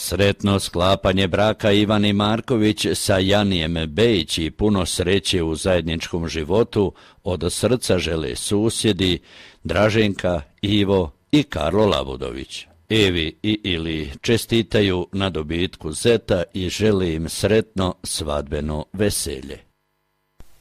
Sretno sklapanje braka Ivani Marković sa Janijem Bejić i puno sreće u zajedničkom životu od srca žele susjedi Draženka, Ivo i Karlo Labudović. Evi i Ili čestitaju na dobitku zeta i žele im sretno svadbeno veselje.